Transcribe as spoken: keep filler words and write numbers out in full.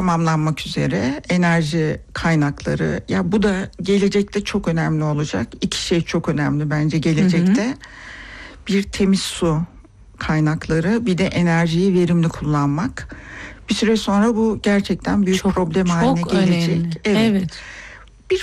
tamamlanmak üzere enerji kaynakları. Ya bu da gelecekte çok önemli olacak. İki şey çok önemli bence gelecekte. Hı hı. Bir temiz su kaynakları, bir de enerjiyi verimli kullanmak. Bir süre sonra bu gerçekten büyük çok, problem çok haline gelecek. Önemli. Evet. evet.